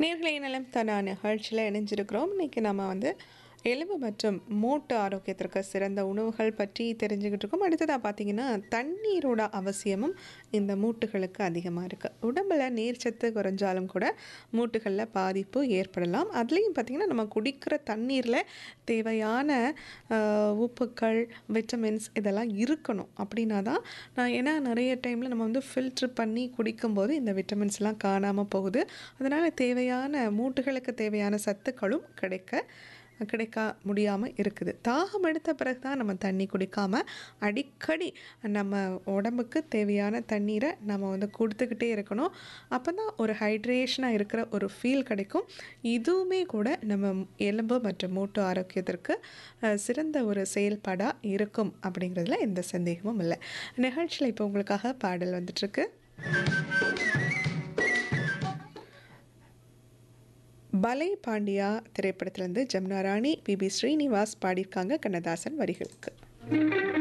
நேர்களை நலம் தனா நிகழ்ச்சியில் இணைஞ்சிருக்கிறோம். இன்றைக்கி நம்ம எலும்பு மற்றும் மூட்டு ஆரோக்கியத்திற்கு சிறந்த உணவுகள் பற்றி தெரிஞ்சுக்கிட்டு இருக்கோம். அடுத்ததாக பார்த்திங்கன்னா, தண்ணீரோட அவசியமும் இந்த மூட்டுகளுக்கு அதிகமாக இருக்குது. உடம்பில் நீர்ச்சத்து குறைஞ்சாலும் கூட மூட்டுகளில் பாதிப்பு ஏற்படலாம். அதுலேயும் பார்த்திங்கன்னா, நம்ம குடிக்கிற தண்ணீரில் தேவையான உப்புக்கள், விட்டமின்ஸ் இதெல்லாம் இருக்கணும். அப்படின்னா தான் ஏன்னா நிறைய டைமில் நம்ம ஃபில்ட்ரு பண்ணி குடிக்கும்போது இந்த விட்டமின்ஸ்லாம் காணாமல் போகுது. அதனால் தேவையான மூட்டுகளுக்கு தேவையான சத்துக்களும் கிடைக்க முடியாமல் இருக்குது. தாகம் எடுத்த பிறகு தான் நம்ம தண்ணி குடிக்காமல் அடிக்கடி நம்ம உடம்புக்கு தேவையான தண்ணீரை நம்ம கொடுத்துக்கிட்டே இருக்கணும். அப்போ தான் ஒரு ஹைட்ரேஷனாக இருக்கிற ஒரு ஃபீல் கிடைக்கும். இதுவுமே கூட நம்ம எலும்பு மற்றும் மூட்டு ஆரோக்கியத்திற்கு சிறந்த ஒரு செயல்பாடாக இருக்கும் அப்படிங்கிறதுல எந்த சந்தேகமும் இல்லை. நிகழ்ச்சியில் இப்போ உங்களுக்காக பாடல் வந்துட்டுருக்கு. பலே பாண்டியா திரைப்படத்திலேருந்து ஜமுனா ராணி, பிபி ஸ்ரீனிவாஸ் பாடியிருக்காங்க கண்ணதாசன் வரிகளுக்கு.